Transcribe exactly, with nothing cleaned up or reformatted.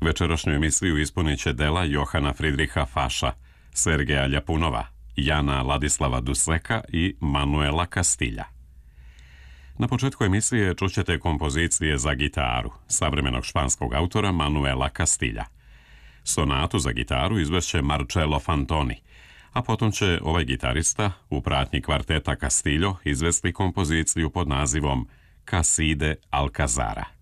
Večerašnju emisiju ispunit će dela Johana Fridriha Faša, Sergeja Ljapunova, Jana Ladislava Duseka i Manuela Castilja. Na početku emisije čućete kompozicije za gitaru savremenog španskog autora Manuela Castilja. Sonatu za gitaru izvešće Marcello Fantoni, a potom će ovaj gitarista u pratnji kvarteta Castillo izvesti kompoziciju pod nazivom Caside Alcazara.